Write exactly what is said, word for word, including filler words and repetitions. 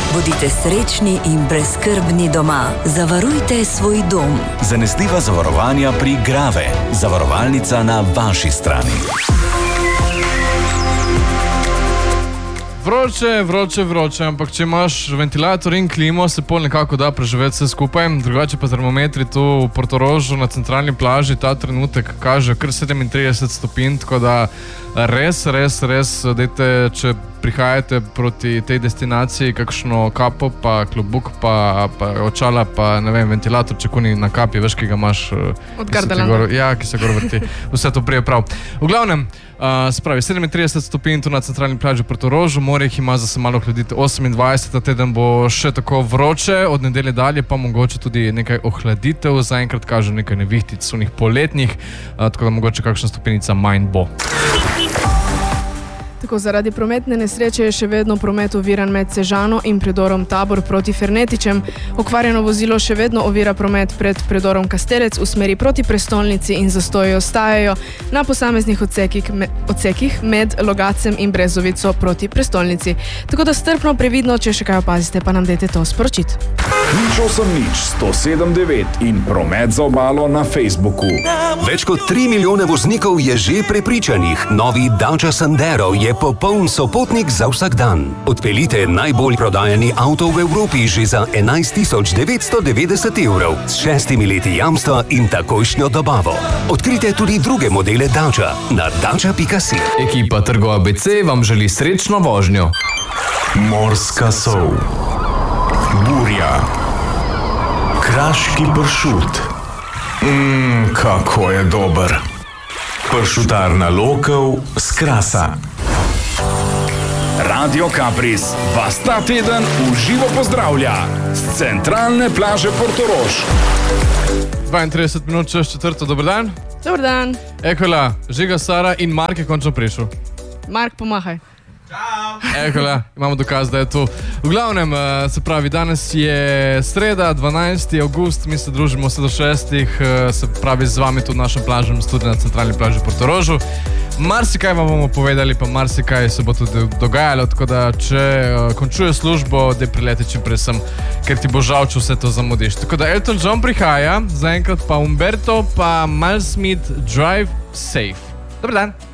Bodite srečni in brezskrbni doma. Zavarujte svoj dom. Zanesljiva zavarovanja pri Grave. Zavarovalnica na vaši strani. Vroče, vroče, vroče, ampak če imaš ventilator in klimo, se pol nekako da preživeti vse skupaj. Drugače pa termometri tu v Portorožu na centralni plaži ta trenutek kaže kar sedemintrideset stopinj, tako da res, res, res, dajte, če prihajate proti tej destinaciji, kakšno kapo, pa klobuk, pa, pa očala, pa ne vem, ventilator, če kuni na kapi, veš, ki ga imaš. Od Gardelanda. Ja, ki se gor vrti. Vse to prije prav. V glavnem, uh, spravi, sedemintrideset stopinj tu na centralni plaži v Portorožu, morje jih ima za se malo hladiti osemindvajset, ta teden bo še tako vroče, od nedelje dalje pa mogoče tudi nekaj ohladitev, zaenkrat kaže nekaj nevihtic, sunih poletnih, uh, tako da mogoče kakšna stopinjica manj bo. Tako, zaradi prometne nesreče je še vedno promet oviran med Sežano in predorom Tabor proti Fernetičem. Okvarjeno vozilo še vedno ovira promet pred predorom Kastelec v smeri proti prestolnici in zastoji ostajajo na posameznih odsekih, me, odsekih med Logacem in Brezovico proti prestolnici. Tako da strpno, previdno, če še kaj opazite, pa nam dajte to sporočiti. nič osem nič sto sedem devet in promet za obalo na Facebooku. Več kot tri milijone voznikov je že prepričanih. Novi Dacia Sandero je popoln sopotnik za vsak dan. Odpeljite najbolj prodajani avto v Evropi že za enajst tisoč devetsto devetdeset evrov s šestimi leti jamstva in takojšnjo dobavo. Odkrite tudi druge modele Dacia na dacia pika si. Ekipa Trgo A B C vam želi srečno vožnjo. Morska sol, burja, kraški pršut. Mmm, kako je dober. Pršutarna Lokov s Krasa. Radio Kapris vas ta teden v živo pozdravlja z centralne plaže Portorož. dvaintrideset minut čez četrto, dober dan. Dober dan. Ekola, Žiga, Sara in Mark je končno prišel. Mark, pomahaj. Ekola, imamo dokaz, da je tu. V glavnem, se pravi, danes je sreda, dvanajsti avgust, mi se družimo vse do šestih, se pravi z vami tudi v našem plažnem studiu na centralni plaži Portorožu. Marsikaj vam bomo povedali, pa marsikaj se bo tudi dogajalo, tako da če uh, končuje službo, da prileti čim prej sem, ker ti bo žal, če vse to zamudiš. Tako da Elton John prihaja, zaenkrat pa Umberto, pa Miles Smith, Drive Safe. Dobar dan.